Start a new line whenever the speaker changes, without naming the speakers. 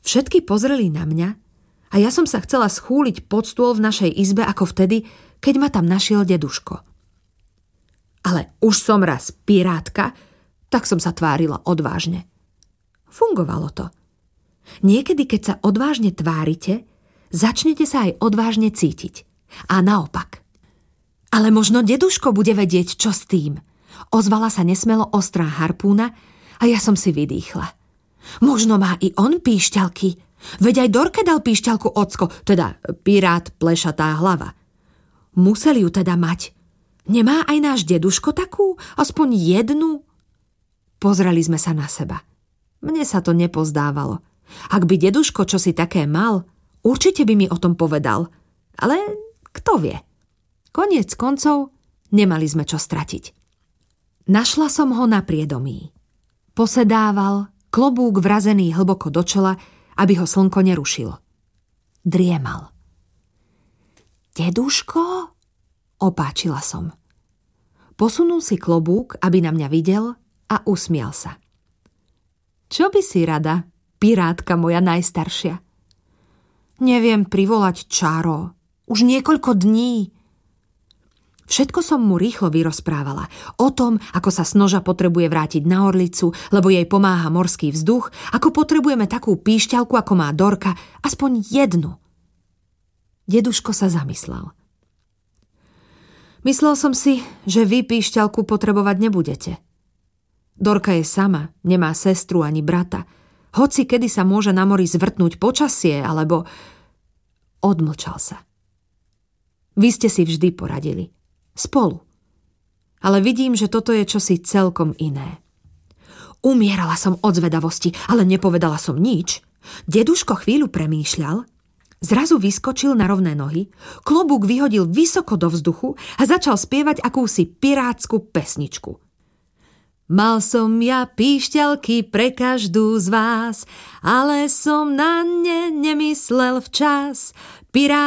Všetky pozreli na mňa a ja som sa chcela schúliť pod stôl v našej izbe ako vtedy, keď ma tam našiel deduško. Ale už som raz pirátka, tak som sa tvárila odvážne. Fungovalo to. Niekedy, keď sa odvážne tvárite, začnete sa aj odvážne cítiť. A naopak. Ale možno deduško bude vedieť, čo s tým. Ozvala sa nesmelo ostrá harpúna a ja som si vydýchla. Možno má i on píšťalky. Veď aj Dorke dal píšťalku ocko, teda pirát plešatá hlava. Museli ju teda mať. Nemá aj náš deduško takú? Aspoň jednu? Pozreli sme sa na seba. Mne sa to nepozdávalo. Ak by deduško čosi také mal, určite by mi o tom povedal. Ale kto vie? Koniec koncov, nemali sme čo stratiť. Našla som ho na priedomí. Posedával, klobúk vrazený hlboko do čela, aby ho slnko nerušilo. Driemal. Deduško? Opáčila som. Posunul si klobúk, aby na mňa videl a usmial sa. Čo by si rada, pirátka moja najstaršia? Neviem privolať čaro. Už niekoľko dní. Všetko som mu rýchlo vyrozprávala. O tom, ako sa Snoža potrebuje vrátiť na Orlicu, lebo jej pomáha morský vzduch, ako potrebujeme takú píšťalku, ako má Dorka, aspoň jednu. Deduško sa zamyslel. Myslel som si, že vy píšťalku potrebovať nebudete. Dorka je sama, nemá sestru ani brata. Hoci kedy sa môže na mori zvrtnúť počasie, alebo... Odmlčal sa. Vy ste si vždy poradili. Spolu. Ale vidím, že toto je čosi celkom iné. Umierala som od zvedavosti, ale nepovedala som nič. Deduško chvíľu premýšľal, zrazu vyskočil na rovné nohy, klobúk vyhodil vysoko do vzduchu a začal spievať akúsi pirátsku pesničku. Mal som ja píšťalky pre každú z vás, ale som na ne nemyslel včas.